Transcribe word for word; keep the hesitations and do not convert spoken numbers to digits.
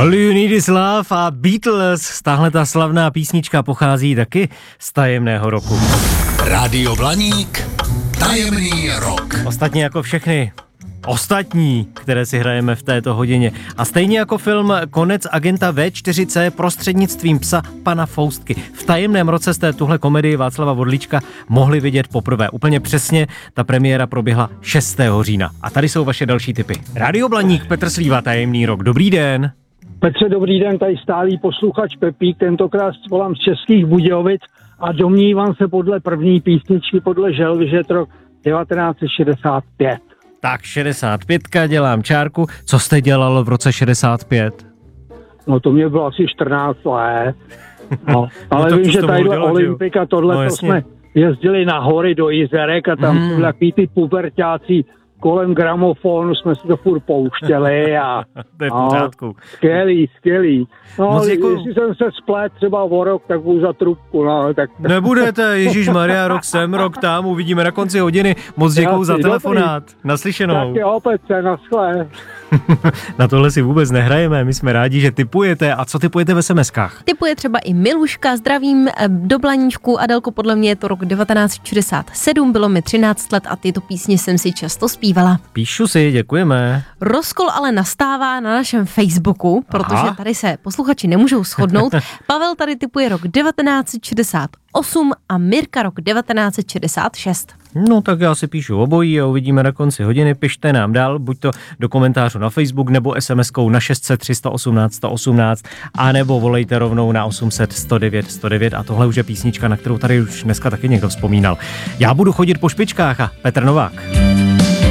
All You Need Is Love a Beatles. Tahle ta slavná písnička pochází taky z tajemného roku. Rádio Blaník, tajemný rok. Ostatně jako všechny ostatní, které si hrajeme v této hodině. A stejně jako film Konec agenta vé čtyři cé prostřednictvím psa pana Foustky. V tajemném roce jste tuhle komedii Václava Vodlíčka mohli vidět poprvé. Úplně přesně, ta premiéra proběhla šestého října. A tady jsou vaše další tipy. Rádio Blaník, Petr Slíva, tajemný rok. Dobrý den. Petře, dobrý den, tady stálý posluchač Pepík, tentokrát volám z Českých Budějovic a domnívám se podle první písničky, podle želvy, že je to rok devatenáct set šedesát pět. Tak šedesát pět, dělám čárku. Co jste dělal v roce šedesát pět? No to mě bylo asi čtrnáct let. No, ale no, vím, že tadyhle dělat, Olympika, tohle no, to jsme jezdili na hory do Jizerek a tam hmm. jsou takový ty puberťáci kolem gramofonu, jsme si to furt pouštěli a to je v pořádku. Skvělý, skvělý. No, Moc děkuju. Jestli jsem se splet třeba o rok, tak budu za trubku. No, tak... Nebudete, ježišmarja, rok sem, rok tam, uvidíme na konci hodiny. Moc děkuju za telefonát. Dobrý. Naslyšenou. Tak jo, Petře, naschle. Na tohle si vůbec nehrajeme, my jsme rádi, že tipujete. A co tipujete v es em eskách? Tipuje třeba i Miluška, zdravím do Blaníčku. Adelko, podle mě je to rok devatenáct set šedesát sedm, bylo mi třináct let a tyto písně jsem si často zpívala. Píšu si, děkujeme. Rozkol ale nastává na našem Facebooku, protože Aha. tady se posluchači nemůžou shodnout. Pavel tady tipuje rok devatenáct set šedesát osm a Mirka rok devatenáct set šedesát šest. No tak já si píšu obojí a uvidíme na konci hodiny. Pište nám dál, buď to do komentářů na Facebook nebo es em eskou na šest set tři sta osmnáct sto osmnáct a nebo volejte rovnou na osm set sto devět sto devět a tohle už je písnička, na kterou tady už dneska taky někdo vzpomínal. Já budu chodit po špičkách a Petr Novák.